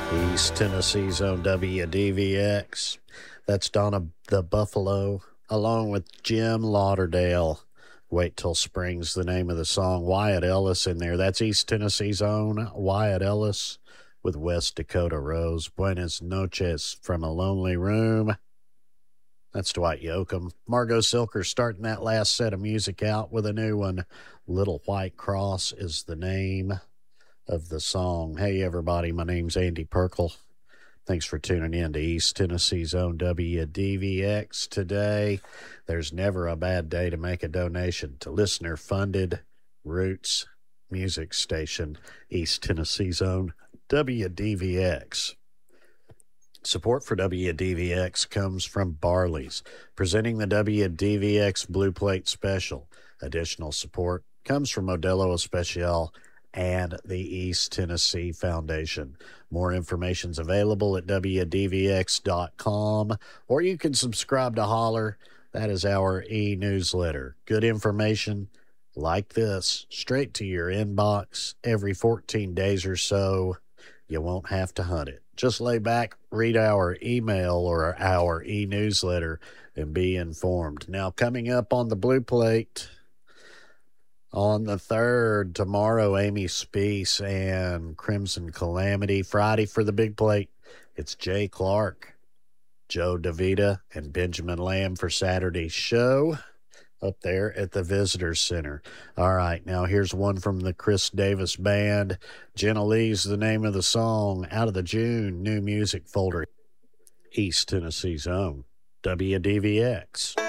East Tennessee's own WDVX. That's Donna the Buffalo, along with Jim Lauderdale. Wait Till Spring's the name of the song. Wyatt Ellis in there. That's East Tennessee's own Wyatt Ellis with West Dakota Rose. Buenas noches from a lonely room. That's Dwight Yoakam. Margot Silker starting that last set of music out with a new one. Little White Cross is the name of the song. Hey, everybody, my name's Andy Perkle. Thanks for tuning in to East Tennessee's own WDVX today. There's never a bad day to make a donation to listener-funded Roots music station, East Tennessee's own WDVX. Support for WDVX comes from Barley's, presenting the WDVX Blue Plate Special. Additional support comes from Modelo Especial and the East Tennessee Foundation. More information is available at WDVX.com, or you can subscribe to Holler. That is our e-newsletter. Good information like this straight to your inbox every 14 days or so. You won't have to hunt it. Just lay back, read our email or our e-newsletter, and be informed. Now, coming up on the Blue Plate, on the 3rd, tomorrow, Amy Speece and Crimson Calamity. Friday for the Big Plate, it's Jay Clark, Joe DeVita, and Benjamin Lamb for Saturday's show up there at the Visitor Center. All right, now here's one from the Chris Davis Band. Jenna Lee's the name of the song, out of the June New Music folder. East Tennessee's own WDVX.